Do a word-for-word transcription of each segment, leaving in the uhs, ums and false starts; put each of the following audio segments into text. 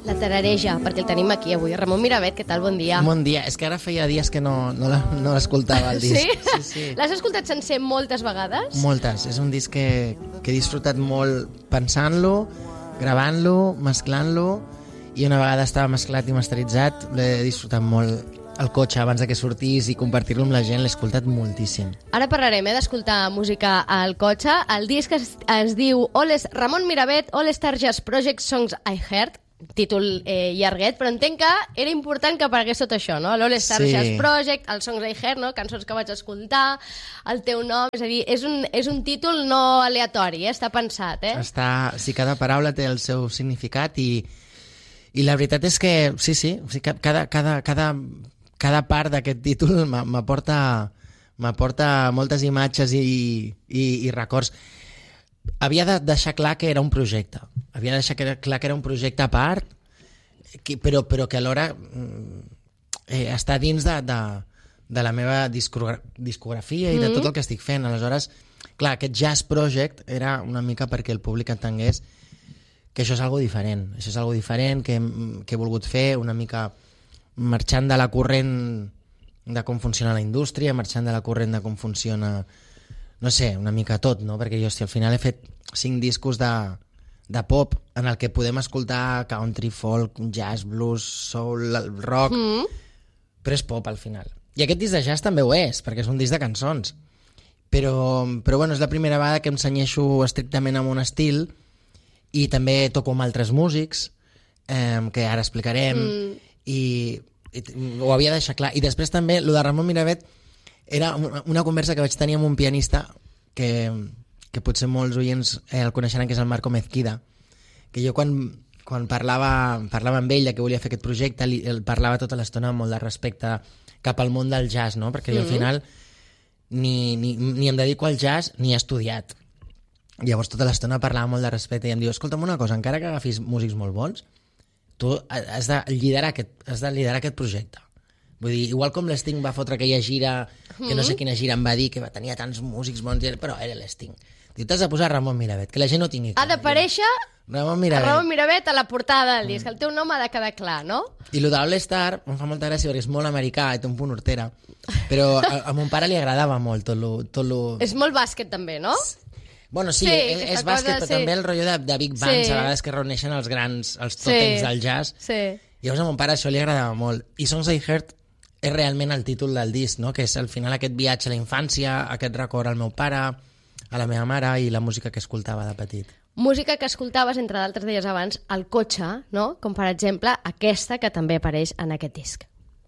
la tarareja, perquè el tenim aquí avui. Ramon Miravet, què tal? Bon dia. Bon dia. És que ara feia dies que no, no, la, no l'escoltava, el disc. Sí? Sí, sí. L'has escoltat sencer moltes vegades? Moltes. És un disc que, que he disfrutat molt pensant-lo, gravant-lo, mesclant-lo, i una vegada estava mesclat i masteritzat l'he disfrutat molt al cotxe abans de que sortís i compartir-lo amb la gent, l'he escoltat moltíssim. Ara parlarem eh, d'escoltar música al cotxe. El disc es, es diu All es, Ramon Miravet, All Star Jazz Project Songs I Heard, títol eh, llarguet, però entenc que era important que aparegués tot això, no? L'All Star Sí. Jazz Project, els Songs I Heard, no? Cançons que vaig escoltar, el teu nom, és a dir, és un, és un títol no aleatori, eh? Està pensat, eh? Està, sí, cada paraula té el seu significat i, i la veritat és que, sí, sí, o sigui, cada, cada, cada, cada part d'aquest títol m'aporta m'aporta moltes imatges i, i, i records. Havia de deixar clar que era un projecte. Havia de deixar clar que era un projecte a part, que, però, però que alhora eh, està dins de, de, de la meva discogra discografia i de tot el que estic fent. Aleshores, clar, aquest Jazz Project era una mica perquè el públic entengués que això és algo diferent. Això és algo diferent que, que he volgut fer una mica marxant de la corrent de com funciona la indústria, marxant de la corrent de com funciona, no sé, una mica tot, no? Perquè jo, si al final he fet cinc discos de, de pop en el que podem escoltar country, folk, jazz, blues, soul, rock, mm. però és pop al final. I aquest disc de jazz també ho és, perquè és un disc de cançons. Però, però bueno, és la primera vegada que em cenyeixo estrictament amb un estil i també toco amb altres músics, eh, que ara explicarem, mm. i, i ho havia de deixar clar. I després també, el de Ramon Miravet era una, una conversa que vaig tenir amb un pianista que, que potser molts oients eh, el coneixeran, que és el Marco Mezquida, que jo quan, quan parlava, parlava amb ell de que volia fer aquest projecte, li, el parlava tota l'estona amb molt de respecte cap al món del jazz, no? Perquè mm. jo al final ni, ni, ni em dedico al jazz ni he estudiat. Llavors tota l'estona parlava molt de respecte i em diu, escolta'm una cosa, encara que agafis músics molt bons, tu has de liderar aquest, has de liderar aquest projecte. Vull dir, igual com l'Sting va fotre aquella gira, que no sé quina gira em va dir, que tenia tants músics bons, però era l'Sting. Diu, t'has de posar Ramon Miravet, que la gent no tingui clar. Ha d'aparèixer Ramon Miravet. Ramon Miravet a la portada del disc. El teu nom ha de quedar clar, no? I el d'All Star em fa molta gràcia perquè és molt americà i té un punt hortera, però a, a mon pare li agradava molt tot lo, tot lo... És molt bàsquet també, no? Bueno, sí, sí és, és bàsquet, però sí. també el rotllo de, de big bands, sí. A vegades que reuneixen els grans, els tòtems sí. del jazz. Sí. Llavors a mon pare això li agradava molt. I Songs I Heard és realment el títol del disc, no? Que és al final aquest viatge a la infància, aquest record al meu pare, a la meva mare i la música que escoltava de petit. Música que escoltaves, entre d'altres deies abans, al cotxe, no? Com per exemple aquesta que també apareix en aquest disc.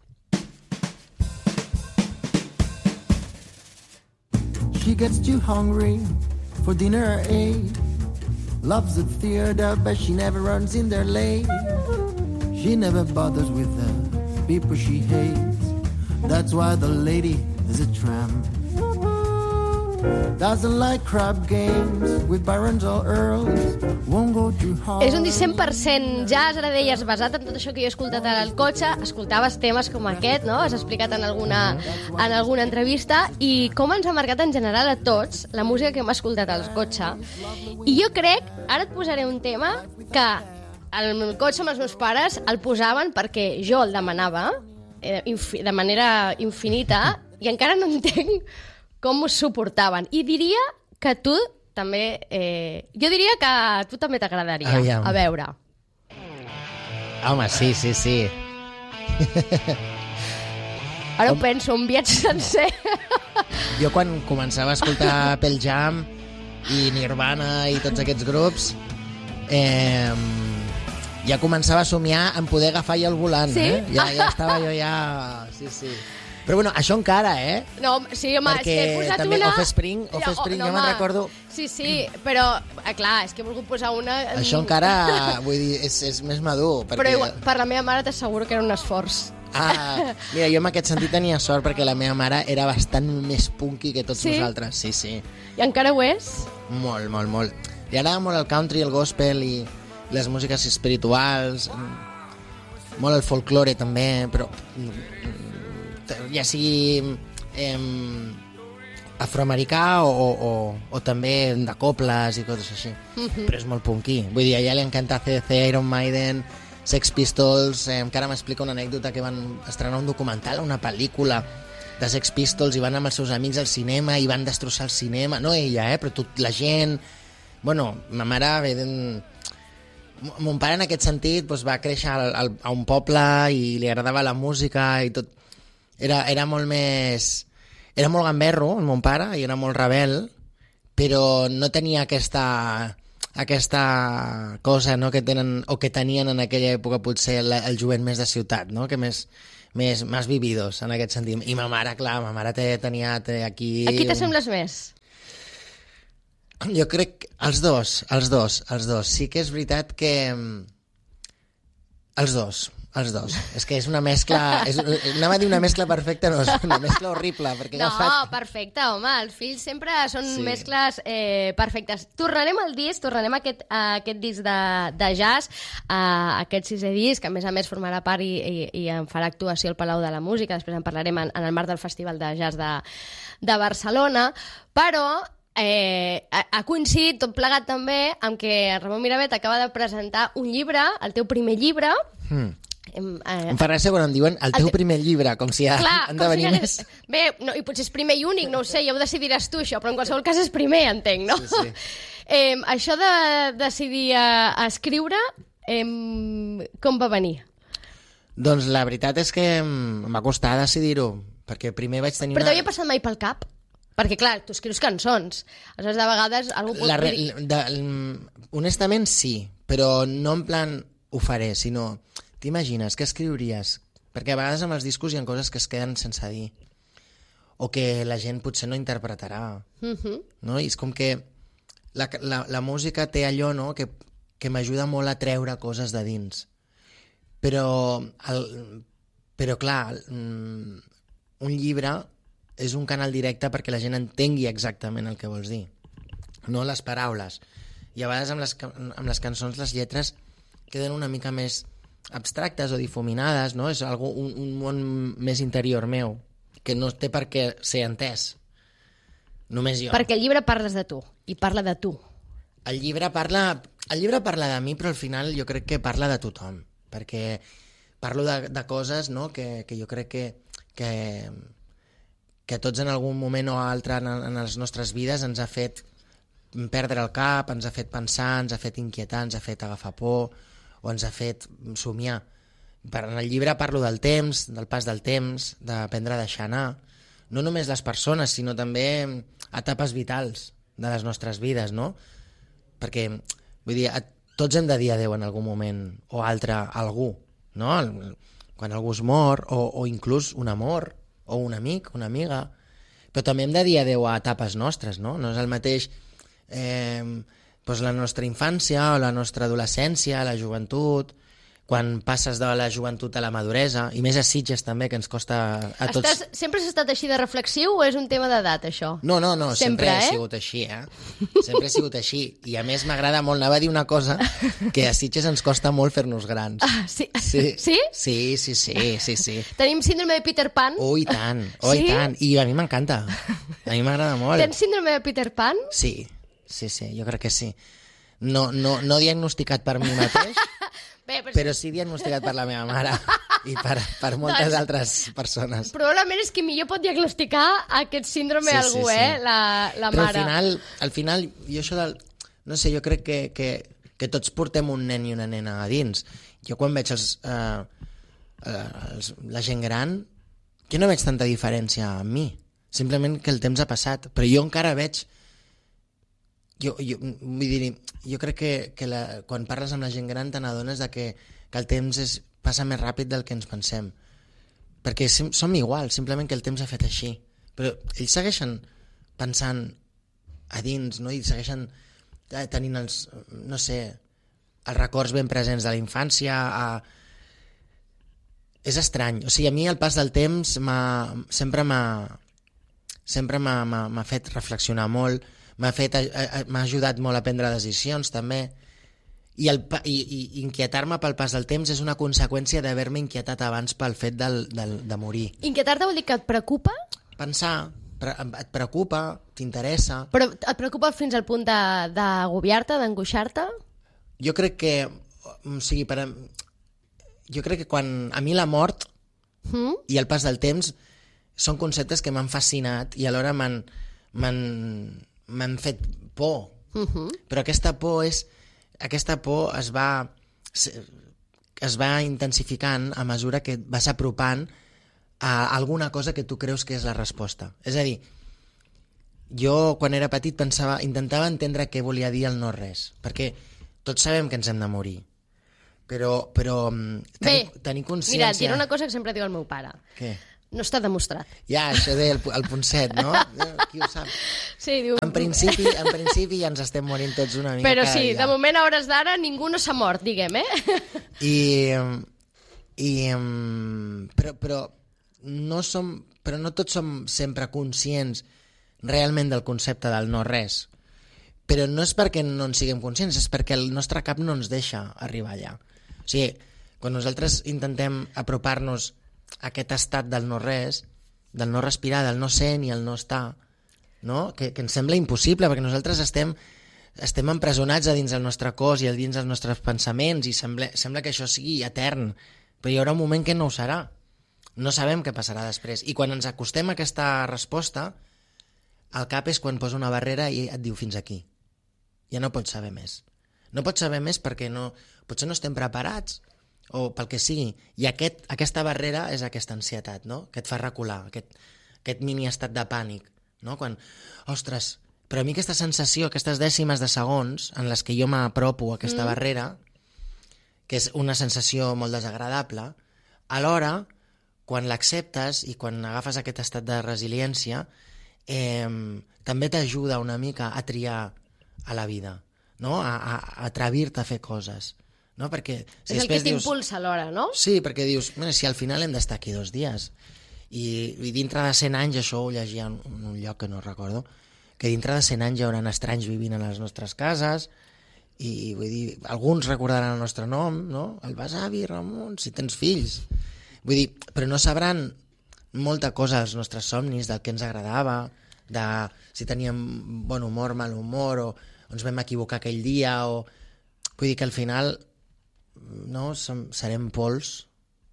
She gets too hungry for dinner or eight. Loves the theater, but she never runs in there late. She never bothers with the people she hates. That's why the lady is a tramp. Doesn't like crab games with barons or earls. Won't go too hard. És un disc cent per cent jazz, ara deies, basat en tot això que jo he escoltat al cotxe. Escoltaves temes com aquest, no? Has explicat en alguna, en alguna entrevista. I com ens ha marcat en general a tots la música que hem escoltat al cotxe. I jo crec, ara et posaré un tema que al cotxe amb els meus pares el posaven perquè jo el demanava eh, de manera infinita i encara no entenc com ho suportaven. I diria que tu també... Eh, jo diria que a tu també t'agradaria. Aviam. A veure. Home, sí, sí, sí. Ara ho penso, un viatge sencer. Jo quan començava a escoltar Pearl Jam i Nirvana i tots aquests grups, eh, ja començava a somiar en poder agafar ja el volant. Sí? Eh? Ja, ja estava jo ja... Sí, sí. Però bueno, això encara, eh? No, sí, home, perquè és que he posat també una... Offspring, Offspring, ja, no, ja me'n recordo... Sí, sí, però, eh, clar, és que he volgut posar una... Això encara, vull dir, és, és més madur. Perquè... Però igual, per la meva mare t'asseguro que era un esforç. Ah, mira, jo en aquest sentit tenia sort perquè la meva mare era bastant més punky que tots sí? nosaltres. Sí, sí. I encara ho és? Molt, molt, molt. Li agrada molt el country, el gospel i les músiques espirituals, molt el folklore també, però ja sigui eh, afroamericà o, o, o també de coples i coses així. Mm-hmm. Però és molt punky. Vull dir, a ella li encanta A C D C, Iron Maiden, Sex Pistols, eh, encara m'explica una anècdota que van estrenar un documental, una pel·lícula de Sex Pistols, i van amb els seus amics al cinema i van destrossar el cinema, no ella, eh, però tot, la gent... Bueno, ma mare ve d'un... Mon pare en aquest sentit doncs, va créixer al, al, a un poble i li agradava la música i tot. Era, era molt més... Era molt gamberro, el mon pare, i era molt rebel, però no tenia aquesta, aquesta cosa, no, que tenen o que tenien en aquella època potser el, el jovent més de ciutat, no? Que més, més, més vividos en aquest sentit. I ma mare, clar, ma mare té, tenia té aquí... A qui t'assembles més? Jo crec que els dos, els dos, els dos. Sí que és veritat que... Els dos, els dos. És que és una mescla... És, anava a dir una mescla perfecta, no, és una mescla horrible, perquè he no, agafat... perfecte, home, els fills sempre són Sí. mescles eh, perfectes. Tornarem al disc, tornarem a aquest, a aquest disc de, de jazz, a aquest sisè disc, que a més a més formarà part i, i, i en farà actuació al Palau de la Música, després en parlarem en, en el marc del Festival de Jazz de, de Barcelona, però... Eh, ha, ha coincidit tot plegat també amb que Ramon Miravet acaba de presentar un llibre, el teu primer llibre. Hmm. Em, eh, Em fa gràcia quan em diuen el teu te- primer llibre, com si ha, Clar, han com de si venir hagués- més. Bé, no, i potser és primer i únic, no ho sé, ja ho decidiràs tu, això, però en qualsevol cas és primer, entenc, no? Sí, sí. Eh, això de decidir a, a escriure, eh, com va venir? Doncs la veritat és que em va costar decidir-ho, perquè primer vaig tenir Però una... t'havia passat mai pel cap? Perquè, clar, tu escrius cançons. Aleshores, de vegades, algú pot La re... dir... de... Honestament, sí, però no en plan ho faré, sinó... T'imagines què escriuries? Perquè a vegades amb els discos hi ha coses que es queden sense dir, o que la gent potser no interpretarà, Mhm. no? I és com que la, la, la música té allò, no?, que, que m'ajuda molt a treure coses de dins. Però, el, però clar, el, un llibre és un canal directe perquè la gent entengui exactament el que vols dir, no les paraules. I a vegades amb les, ca- amb les cançons les lletres queden una mica més abstractes o difuminades, no? És algo, un, un món més interior meu, que no té per què ser entès. Només jo. Perquè el llibre parles de tu, i parla de tu. El llibre parla, el llibre parla de mi, però al final jo crec que parla de tothom, perquè parlo de, de coses, no?, que, que jo crec que, que, que tots en algun moment o altre en, en les nostres vides ens ha fet perdre el cap, ens ha fet pensar, ens ha fet inquietar, ens ha fet agafar por, o ens ha fet somiar. Per, en el llibre parlo del temps, del pas del temps, d'aprendre a deixar anar, no només les persones, sinó també etapes vitals de les nostres vides, no? Perquè, vull dir, a, tots hem de dir adeu en algun moment o altre a algú, no? El, quan algú es mor, o, o inclús un amor, o un amic, una amiga, però també hem de dir adeu a etapes nostres, no? No és el mateix eh, doncs la nostra infància o la nostra adolescència, la joventut, quan passes de la joventut a la maduresa, i més a Sitges també, que ens costa a tots... Estàs, sempre has estat així de reflexiu o és un tema d'edat, això? No, no, no, sempre, Sempre, sempre he eh? sigut així, eh? Sempre he sigut així. I a més m'agrada molt, anava a dir una cosa, que a Sitges ens costa molt fer-nos grans. Ah, sí? Sí? Sí? Sí, sí, sí, sí, sí. Tenim síndrome de Peter Pan? Oh, i tant, oh, Sí? i tant. I a mi m'encanta. A mi m'agrada molt. Tens síndrome de Peter Pan? Sí, sí, sí, jo crec que sí. No, no, no diagnosticat per mi mateix, Bé, però, però sí diagnosticat per la meva mare i per, per moltes Doncs- altres persones. probablement és qui millor pot diagnosticar aquest síndrome Sí, a algú, sí, sí. eh? La, la Però al mare. final, al final, jo això del... No sé, jo crec que, que, que tots portem un nen i una nena a dins. Jo quan veig els, eh, eh, els, la gent gran, jo no veig tanta diferència en mi. Simplement que el temps ha passat. Però jo encara veig... Jo, jo, vull dir, jo crec que, que la, quan parles amb la gent gran te n'adones de que, que el temps és, passa més ràpid del que ens pensem. Perquè sim, som iguals, simplement que el temps ha fet així. Però ells segueixen pensant a dins, no? I segueixen eh, tenint els, no sé, els records ben presents de la infància. A... És estrany. O sigui, a mi el pas del temps m'ha, sempre m'ha sempre m'ha, m'ha, m'ha fet reflexionar molt, m'ha fet, m'ha ajudat molt a prendre decisions també, i, el, i, i inquietar-me pel pas del temps és una conseqüència d'haver-me inquietat abans pel fet del, del, de morir. Inquietar-te vol dir que et preocupa? Pensar, pre, et preocupa, t'interessa. Però et preocupa fins al punt de- d'agobiar-te, d'angoixar-te? Jo crec que, o sigui, per, jo crec que quan... A mi la mort Mm? i el pas del temps són conceptes que m'han fascinat i alhora m'han m'han fet por. Uh-huh. Però aquesta por és... Aquesta por es va... es va intensificant a mesura que vas apropant a alguna cosa que tu creus que és la resposta. És a dir, jo quan era petit pensava, intentava entendre què volia dir el no res, perquè tots sabem que ens hem de morir, però, però tenir, Bé, tenir consciència... Mira, et diré una cosa que sempre diu el meu pare. Què? No està demostrat. Ja, això deia el, el punt set, no? Qui ho sap? Sí, diu... En principi, en principi ja ens estem morint tots una mica Però cada sí, dia. de moment a hores d'ara ningú no s'ha mort, diguem, eh? I, i però, però no som, però no tots som sempre conscients realment del concepte del no res. Però no és perquè no en siguem conscients, és perquè el nostre cap no ens deixa arribar allà. O sigui, quan nosaltres intentem apropar-nos a aquest estat del no res, del no respirar, del no ser ni el no estar, no? Que, que ens sembla impossible, perquè nosaltres estem, estem empresonats a dins del nostre cos i a dins dels nostres pensaments i sembla, sembla que això sigui etern, però hi haurà un moment que no ho serà. No sabem què passarà després. I quan ens acostem a aquesta resposta, el cap és quan posa una barrera i et diu fins aquí. Ja no pots saber més. No pots saber més perquè no, potser no estem preparats o pel que sigui. I aquest, aquesta barrera és aquesta ansietat, no? Que et fa recular, aquest, aquest mini estat de pànic. No? Quan, ostres, però a mi aquesta sensació, aquestes dècimes de segons en les que jo m'apropo a aquesta mm. barrera, que és una sensació molt desagradable, alhora, quan l'acceptes i quan agafes aquest estat de resiliència, eh, també t'ajuda una mica a triar a la vida, no? a, a, a atrevir-te a fer coses. No? Perquè si és el que dius... t'impulsa alhora, no? Sí, perquè dius, bueno, si al final hem d'estar aquí dos dies i, i dintre de cent anys, això ho llegia en un lloc que no recordo, que dintre de cent anys hi haurà estranys vivint a les nostres cases i vull dir, alguns recordaran el nostre nom, no? El besavi Ramon, si tens fills. Vull dir, però no sabran molta cosa dels nostres somnis, del que ens agradava, de si teníem bon humor, mal humor, o ens vam equivocar aquell dia, o... Vull dir que al final no, som, serem pols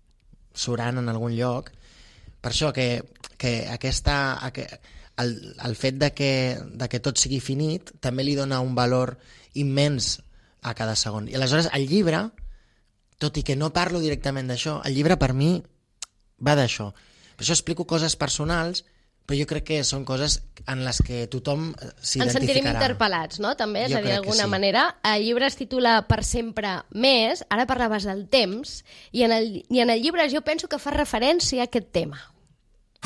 surant en algun lloc. Per això que, que aquesta, el, el fet de que, de que tot sigui finit també li dona un valor immens a cada segon. I aleshores el llibre, tot i que no parlo directament d'això, el llibre per mi va d'això. Per això explico coses personals, però jo crec que són coses en les que tothom s'identificarà. Ens sentirem interpel·lats, no? També, és jo a dir, d'alguna sí. manera. El llibre es titula Per sempre més, ara parlaves del temps, i en el, i en el llibre jo penso que fa referència a aquest tema.